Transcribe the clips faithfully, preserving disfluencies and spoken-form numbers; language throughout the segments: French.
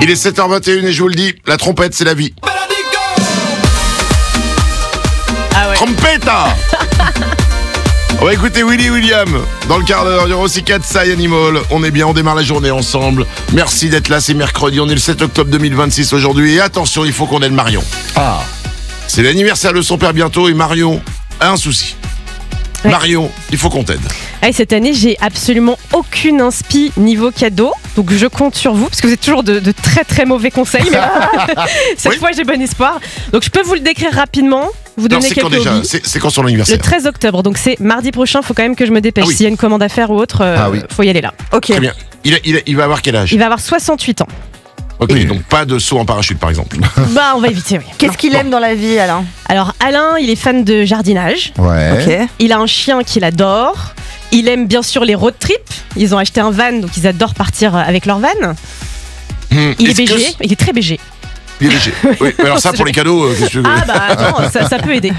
Il est sept heures vingt et une et je vous le dis, la trompette c'est la vie. Ah ouais. Trompetta. On va écouter Willy William dans le quart d'heure. Il y aura aussi Katsai Animal. On est bien, on démarre la journée ensemble. Merci d'être là, c'est mercredi. On est le sept octobre deux mille vingt-six aujourd'hui. Et attention, il faut qu'on aide Marion. Ah. C'est l'anniversaire de son père bientôt et Marion a un souci. Ouais. Marion, il faut qu'on t'aide. Ah, cette année, j'ai absolument aucune inspi niveau cadeau. Donc je compte sur vous, parce que vous êtes toujours de, de très très mauvais conseils. Mais cette Oui. fois, j'ai bon espoir. Donc je peux vous le décrire rapidement. Vous Non, donner c'est quand quelques déjà hobbies. c'est, c'est quand son anniversaire? Le treize octobre, donc c'est mardi prochain. Faut quand même que je me dépêche. Ah oui. S'il y a une commande à faire ou autre, euh, Ah oui. faut y aller là. Ok. Très bien. Il, a- il, a- il va avoir quel âge? Il va avoir soixante-huit ans. Ok, Oui. donc pas de saut en parachute par exemple. Bah, on va éviter, oui. Qu'est-ce qu'il aime dans la vie, Alain? Alors Alain, il est fan de jardinage. Ouais. Ok. Il a un chien qu'il adore. Il aime bien sûr les road trips. Ils ont acheté un van, donc ils adorent partir avec leur van. Hmm, Il est est-ce que B G, c- il est très B G. Il est léger. Oui, mais alors ça pour les cadeaux, euh, qu'est-ce que tu veux? Ah bah attends, ça, ça peut aider.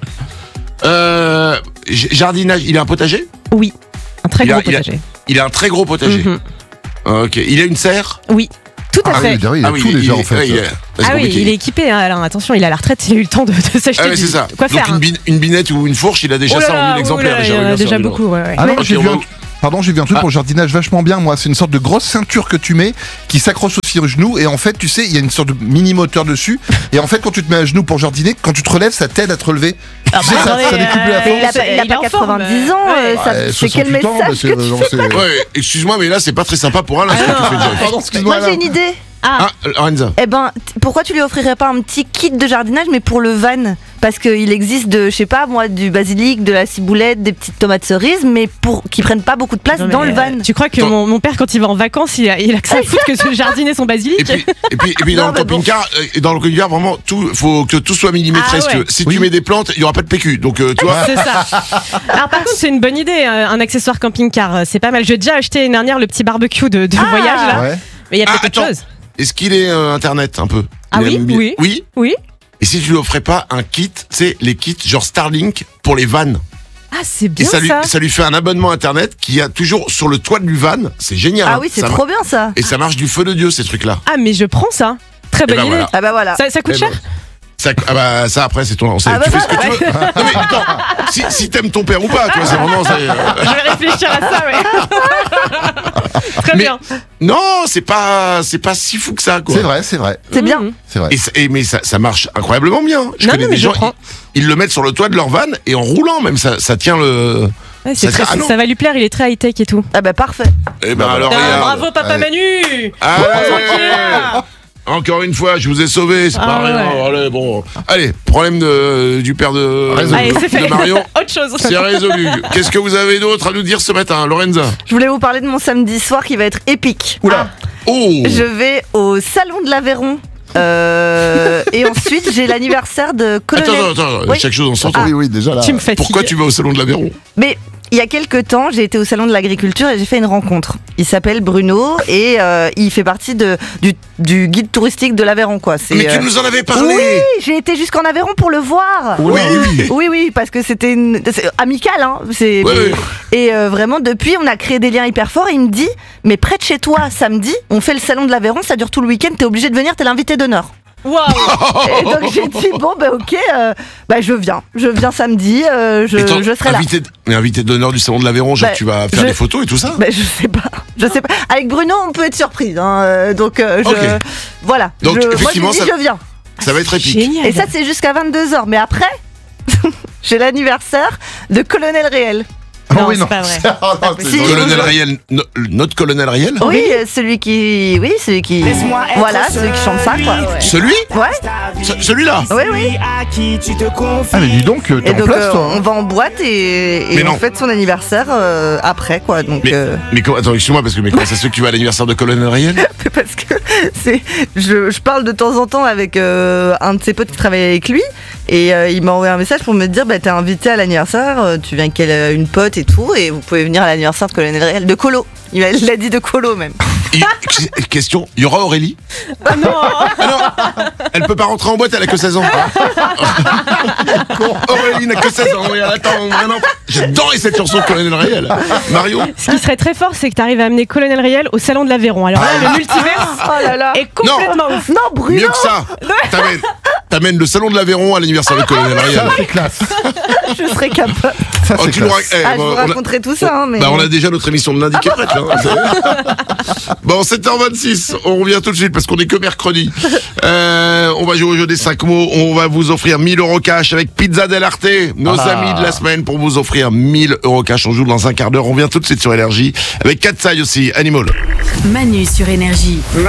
Euh, j- jardinage, il a un potager? Oui, un très Il a- gros il a- potager. Il a un très gros potager. Mhm. Ok, il a une serre? Oui, tout à Ah fait. oui, il a Ah oui, tout il- déjà il- en fait. ouais, il est- c'est Ah oui, compliqué. il est équipé, hein, Alain. Attention, il a la retraite, il a eu le temps de, de s'acheter Ah oui, du- c'est ça. quoi Donc faire. une, hein. bin- une binette ou une fourche, il a déjà Oh là ça en là, mille oh exemplaires là, déjà. il y en oui, a bien sûr, déjà évidemment. beaucoup. Ouais, ouais. Ah non, Ok, j'ai on vu va- un... Pardon, j'ai vu un truc Ah. pour le jardinage vachement bien, moi. C'est une sorte de grosse ceinture que tu mets qui s'accroche aussi au genou. Et en fait, tu sais, il y a une sorte de mini moteur dessus. Et en fait, quand tu te mets à genoux pour jardiner, quand tu te relèves, ça t'aide à te relever. Ah Tu sais, bah, ça, attendez, ça décuple la euh, force. Mais il a, c'est- pas- il a il est pas en forme, quatre-vingt-dix ans, ouais. euh, ça- Ouais, c'est quel soixante-huit ans, message monsieur, que tu non, fais c'est- Ouais, excuse-moi, mais là, c'est pas très sympa pour Alain, ce que Ah tu fais, non. Jeff. Pardon, excuse-moi. Moi j'ai Alain. une idée. Ah, Ah, Lorenza. Eh ben, t- pourquoi tu lui offrirais pas un petit kit de jardinage, mais pour le van? Parce qu'il existe de, je sais pas moi, du basilic, de la ciboulette, des petites tomates cerises, mais pour qui prennent pas beaucoup de place non, mais, dans le euh, van. Tu crois que Attends. mon, mon père, quand il va en vacances, il a, il a que ça à foutre que de jardiner son basilic? Et puis, et puis, et puis dans Non, le mais bon. camping-car, euh, dans le camping-car, vraiment, tout, faut que tout soit millimétré. Ah parce que ouais. si Oui. tu mets des plantes, il y aura pas de P Q. Donc, euh, tu vois. C'est ça. Alors par contre, c'est une bonne idée, euh, un accessoire camping-car. C'est pas mal. J'ai déjà acheté l'année dernière le petit barbecue de, de Ah. voyage là. Ouais. Mais il y a Ah, peut-être autre attends. chose. Est-ce qu'il est euh, internet un peu? Ah Il oui, aime bien- oui. Oui. Oui. Et si tu lui offrais pas un kit, tu sais, les kits genre Starlink pour les vannes. Ah, c'est Et bien ça lui, ça. ça lui fait un abonnement internet qui a toujours sur le toit du van. C'est génial. Ah hein. oui, c'est Ça trop ma- bien ça. Et ça marche du feu de Dieu, ces trucs-là. Ah, mais je prends ça. Très bonne ben idée. voilà. Ah bah voilà. Ça, ça coûte Eh cher? ben, Ça, ah bah ça après c'est ton. c'est- Ah bah tu fais ce que voilà, tu veux. Non mais attends, si, si t'aimes ton père ou pas, tu vois, c'est vraiment. c'est, euh, Je vais réfléchir à ça, ouais. Très Mais- bien. Non, c'est pas, c'est pas si fou que ça, quoi. C'est vrai, c'est vrai. C'est bien. Mhm. C'est vrai. Et, ça- et- mais ça, ça marche incroyablement bien. Je Non, connais non, mais des je gens, prends. ils, ils le mettent sur le toit de leur van et en roulant même, ça, ça tient le. Ouais, c'est Ça très- tient- ah non. ça va lui plaire, il est très high-tech et tout. Ah bah parfait. Eh ben alors Ah, regarde. bravo, papa Allez. Manu. Ah, Tranquille. encore une fois, je vous ai sauvé, c'est pas Ah, rien. ouais. Allez, bon. Allez, problème de, du père de, Résolu. Allez, c'est fait. de Marion. Autre chose. C'est résolu. Qu'est-ce que vous avez d'autre à nous dire ce matin, Lorenza? Je voulais vous parler de mon samedi soir qui va être épique. Oula. Oh Je vais au salon de l'Aveyron. Euh, et ensuite, j'ai l'anniversaire de Attends, Colonel. attends, attends, Oui. chaque chose en son temps. Oui, oui, déjà là. Tu me fatigues. Pourquoi tu vas au salon de l'Aveyron? Mais il y a quelques temps, j'ai été au salon de l'agriculture et j'ai fait une rencontre. Il s'appelle Bruno et euh, il fait partie de, du, du guide touristique de l'Aveyron, quoi. C'est, Mais tu euh, nous en avais parlé. Oui, j'ai été jusqu'en Aveyron pour le voir. Oui, oui. Oui, oui, parce que c'était une... c'est amical, hein. C'est... Ouais, ouais. Et euh, vraiment, depuis, on a créé des liens hyper forts. Et il me dit, mais près de chez toi, samedi, on fait le salon de l'Aveyron, ça dure tout le week-end, t'es obligé de venir, t'es l'invité d'honneur. Waouh. Et donc j'ai dit, bon, bah ok, euh, bah je viens, je viens samedi, euh, je, Et toi, je serai là. invité, mais invité d'honneur du salon de l'Aveyron, genre Bah, tu vas faire je- des photos et tout ça? Bah, je sais pas, je sais pas. Avec Bruno, on peut être surprise, hein, euh, donc euh, je, Ok. voilà. Donc, je, effectivement, moi, j'ai dit, ça- je viens. Ça va être épique. Génial. Et ça, c'est jusqu'à vingt-deux heures. Mais après, j'ai l'anniversaire de Colonel Réel. Ah Non, oui, c'est non. pas vrai. Ah, non, c'est Si. drôle. Colonel Riel, no- notre colonel Riel? Oui, euh, celui qui, oui, celui qui, voilà, celui qui chante ça, quoi. Celui? Ouais, Ce- Celui-là? oui, oui. Ah, mais dis donc, euh, t'es Et en donc, place, euh, toi. on va en boîte et, et Mais on non. fête son anniversaire euh, après, quoi. Donc, Mais, euh, mais comment- attends, excuse-moi, parce que mais comment ça se fait que tu vas à l'anniversaire de colonel Riel? parce que c'est, je, je parle de temps en temps avec euh, un de ses potes qui travaille avec lui et euh, il m'a envoyé un message pour me dire, bah t'es invité à l'anniversaire, euh, tu viens avec elle, euh, une pote et tout, et vous pouvez venir à l'anniversaire de Colonel Réel, de Colo. Il m'a- il l'a dit de Colo même. Il- question, il y aura Aurélie? Ah non. Ah non, elle peut pas rentrer en boîte, elle a que seize ans. Aurélie n'a que seize ans, et elle attend vraiment. J'adorais cette chanson de Colonel Riel. Mario? Ce qui serait très fort, c'est que tu arrives à amener Colonel Riel au salon de l'Aveyron. Alors là, le multiverse Oh là là. est complètement ouf. Non, Bruno. Mieux que ça, t'amènes, t'amènes le salon de l'Aveyron à l'anniversaire de Colonel Riel. Ça, c'est classe. Je serais capable. Ça, Oh, c'est tu nous classe. rac- eh, Ah, je bon, vous on a- raconterai tout ça, hein, mais. Bah on a déjà notre émission de lundi qui est prête là. hein. Bon, sept heures vingt-six, on revient tout de suite parce qu'on est que mercredi. Euh, on va jouer au jeu des cinq mots. On va vous offrir mille euros cash avec Pizza Del Arte, nos Ah. amis de la semaine, pour vous offrir mille euros cash. On joue dans un quart d'heure. On revient tout de suite sur Énergie avec Katsai aussi, Animal. Manu sur Énergie.